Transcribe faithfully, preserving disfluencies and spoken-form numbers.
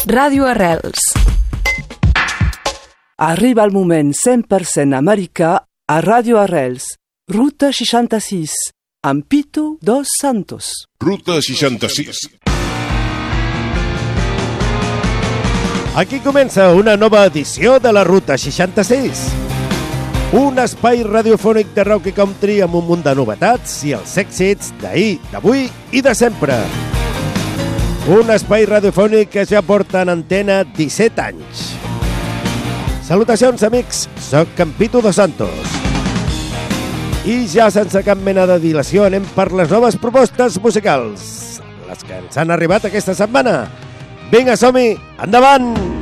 Ràdio Arrels. Arriba el moment cent per cent americà a Ràdio Arrels. Ruta seixanta-sis, amb Pitu dos Santos. Ruta seixanta-sis. Aquí comença una nova edició de la Ruta seixanta-sis. Un espai radiofònic de rock i country amb un munt de novetats i els èxits d'ahir, d'avui i de sempre. Un espai radiofònic que ja porta en antena disset anys. Salutacions, amics, soc en Pitu dos Santos. I ja sense cap mena de dilació anem per les noves propostes musicals, les que ens han arribat aquesta setmana. Vinga, som-hi, endavant!